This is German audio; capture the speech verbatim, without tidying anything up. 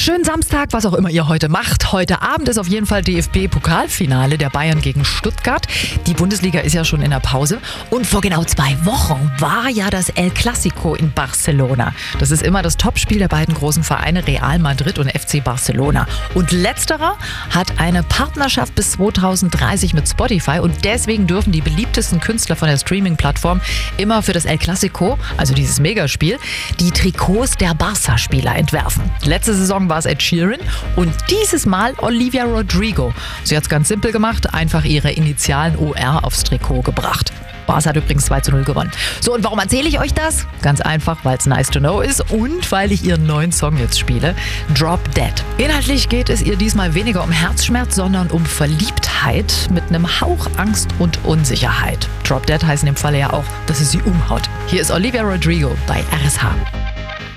Schönen Samstag, was auch immer ihr heute macht. Heute Abend ist auf jeden Fall D F B-Pokalfinale der Bayern gegen Stuttgart. Die Bundesliga ist ja schon in der Pause. Und vor genau zwei Wochen war ja das El Clasico in Barcelona. Das ist immer das Topspiel der beiden großen Vereine Real Madrid und F C Barcelona. Und letzterer hat eine Partnerschaft bis zweitausenddreißig mit Spotify. Und deswegen dürfen die beliebtesten Künstler von der Streaming-Plattform immer für das El Clasico, also dieses Megaspiel, die Trikots der Barca-Spieler entwerfen. Letzte Saison war es Ed Sheeran und dieses Mal Olivia Rodrigo. Sie hat es ganz simpel gemacht, einfach ihre Initialen O R aufs Trikot gebracht. Barca hat übrigens zwei zu null gewonnen. So, und warum erzähle ich euch das? Ganz einfach, weil es nice to know ist und weil ich ihren neuen Song jetzt spiele, Drop Dead. Inhaltlich geht es ihr diesmal weniger um Herzschmerz, sondern um Verliebtheit mit einem Hauch Angst und Unsicherheit. Drop Dead heißt in dem Falle ja auch, dass es sie umhaut. Hier ist Olivia Rodrigo bei R S H.